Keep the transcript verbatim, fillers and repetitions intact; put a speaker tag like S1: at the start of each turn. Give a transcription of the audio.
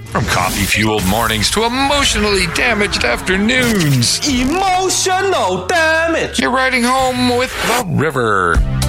S1: From coffee-fueled mornings to emotionally damaged afternoons.
S2: Emotional damage.
S1: You're riding home with the river.